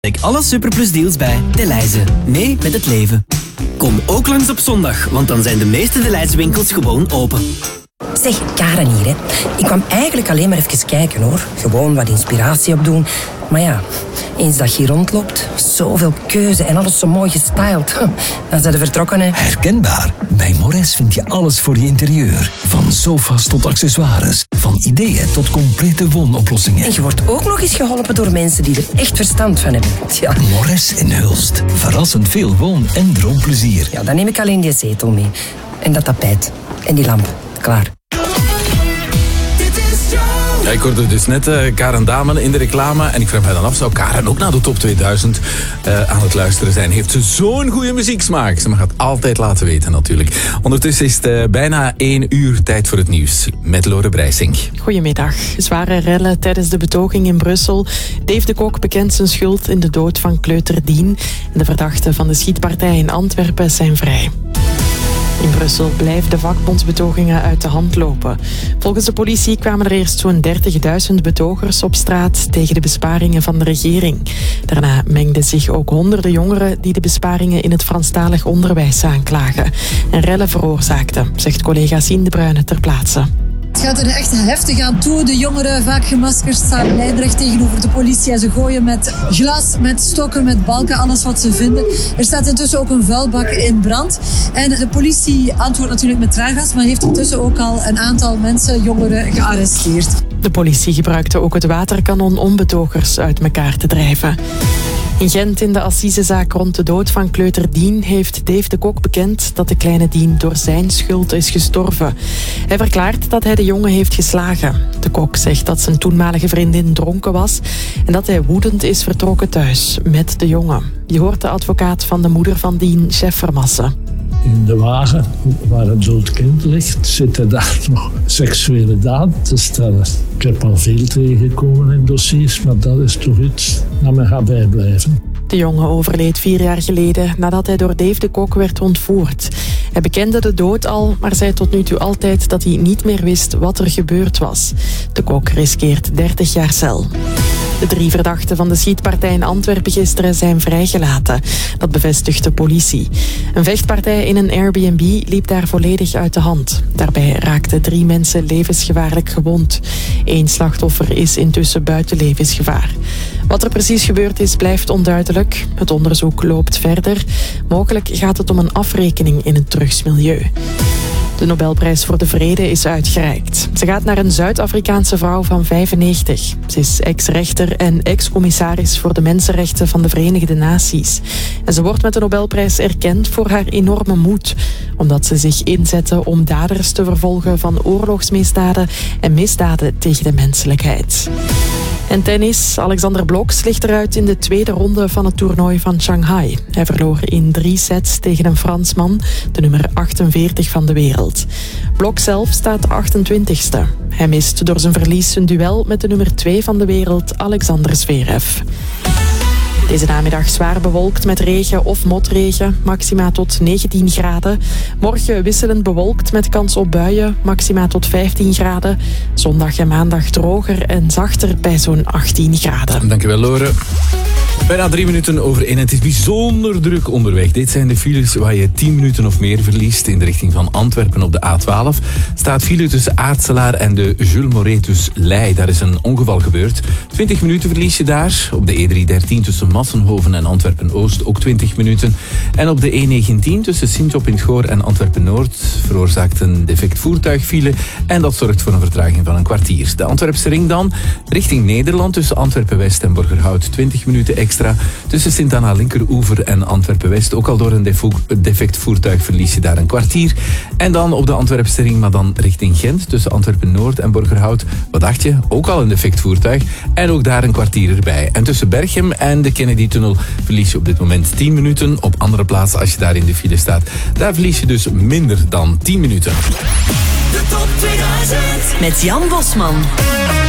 Kijk alle Superplus deals bij Delhaize. Mee met het leven. Kom ook langs op zondag, want dan zijn de meeste Delhaize winkels gewoon open. Zeg, Karen hier, hè. Ik kwam eigenlijk alleen maar even kijken, hoor. Gewoon wat inspiratie opdoen. Maar ja, eens dat je hier rondloopt, zoveel keuze en alles zo mooi gestyled. Dan zijn ze vertrokken, hè. Herkenbaar. Bij Mores vind je alles voor je interieur. Van sofa's tot accessoires. Van ideeën tot complete woonoplossingen. En je wordt ook nog eens geholpen door mensen die er echt verstand van hebben. Ja. Mores in Hulst. Verrassend veel woon- en droomplezier. Ja, dan neem ik alleen die zetel mee. En dat tapijt. En die lamp. Klaar. Ja, ik hoorde dus net Karen Damen in de reclame. En ik vraag mij dan af, zou Karen ook naar de top 2000 aan het luisteren zijn? Heeft ze zo'n goede muzieksmaak? Ze mag het altijd laten weten natuurlijk. Ondertussen is het bijna 1 uur tijd voor het nieuws. Met Lore Brijsink. Goedemiddag. Zware rellen tijdens de betoging in Brussel. Dave de Kok bekent zijn schuld in de dood van kleuter Dien. En de verdachten van de schietpartij in Antwerpen zijn vrij. In Brussel blijven de vakbondsbetogingen uit de hand lopen. Volgens de politie kwamen er eerst zo'n 30.000 betogers op straat tegen de besparingen van de regering. Daarna mengden zich ook honderden jongeren die de besparingen in het Franstalig onderwijs aanklagen en rellen veroorzaakten, zegt collega Sien de Bruyne ter plaatse. Het gaat er echt heftig aan toe. De jongeren, vaak gemaskerd, staan lijnrecht tegenover de politie. En ze gooien met glas, met stokken, met balken, alles wat ze vinden. Er staat intussen ook een vuilbak in brand. En de politie antwoordt natuurlijk met traangas, maar heeft intussen ook al een aantal mensen, jongeren, gearresteerd. De politie gebruikte ook het waterkanon om betogers uit elkaar te drijven. In Gent, in de assisezaak rond de dood van kleuter Dien, heeft Dave de Kok bekend dat de kleine Dien door zijn schuld is gestorven. Hij verklaart dat hij de jongen heeft geslagen. De Kok zegt dat zijn toenmalige vriendin dronken was en dat hij woedend is vertrokken thuis met de jongen. Je hoort de advocaat van de moeder van Dien, Chef Vermassen. In de wagen waar het dood kind ligt, zitten daar nog seksuele daden te stellen. Ik heb al veel tegengekomen in dossiers, maar dat is toch iets dat me gaat bijblijven. De jongen overleed 4 jaar geleden nadat hij door Dave de Kok werd ontvoerd. Hij bekende de dood al, maar zei tot nu toe altijd dat hij niet meer wist wat er gebeurd was. De Kok riskeert 30 jaar cel. De 3 verdachten van de schietpartij in Antwerpen gisteren zijn vrijgelaten. Dat bevestigt de politie. Een vechtpartij in een Airbnb liep daar volledig uit de hand. Daarbij raakten 3 mensen levensgevaarlijk gewond. 1 slachtoffer is intussen buiten levensgevaar. Wat er precies gebeurd is, blijft onduidelijk. Het onderzoek loopt verder. Mogelijk gaat het om een afrekening in het drugsmilieu. De Nobelprijs voor de Vrede is uitgereikt. Ze gaat naar een Zuid-Afrikaanse vrouw van 95. Ze is ex-rechter en ex-commissaris voor de mensenrechten van de Verenigde Naties. En ze wordt met de Nobelprijs erkend voor haar enorme moed, omdat ze zich inzette om daders te vervolgen van oorlogsmisdaden en misdaden tegen de menselijkheid. En tennis. Alexander Bloks ligt eruit in de 2e ronde van het toernooi van Shanghai. Hij verloor in 3 sets tegen een Fransman, de nummer 48 van de wereld. Bloks zelf staat 28ste. Hij mist door zijn verlies zijn duel met de nummer 2 van de wereld, Alexander Zverev. Deze namiddag zwaar bewolkt met regen of motregen, maxima tot 19 graden. Morgen wisselend bewolkt met kans op buien, maxima tot 15 graden. Zondag en maandag droger en zachter bij zo'n 18 graden. Dankjewel, Lore. Bijna 3 minuten over 1. Het is bijzonder druk onderweg. Dit zijn de files waar je 10 minuten of meer verliest. In de richting van Antwerpen op de A12 staat file tussen Aartselaar en de Jules Moretus Lei. Daar is een ongeval gebeurd. 20 minuten verlies je daar. Op de E313 tussen Massenhoven en Antwerpen-Oost ook 20 minuten. En op de E19 tussen Sint-Job in het Goor en Antwerpen-Noord veroorzaakt een defect voertuig file. En dat zorgt voor een vertraging van een kwartier. De Antwerpse ring dan richting Nederland tussen Antwerpen-West en Borgerhout 20 minuten extra. Tussen Sint-Anna Linkeroever en Antwerpen-West. Ook al door een defect voertuig verlies je daar een kwartier. En dan op de Antwerpse ring, maar dan richting Gent. Tussen Antwerpen-Noord en Borgerhout. Wat dacht je? Ook al een defect voertuig. En ook daar een kwartier erbij. En tussen Berchem en de Kennedy-tunnel verlies je op dit moment 10 minuten. Op andere plaatsen, als je daar in de file staat, daar verlies je dus minder dan 10 minuten. De top 2000 met Jan Bosman.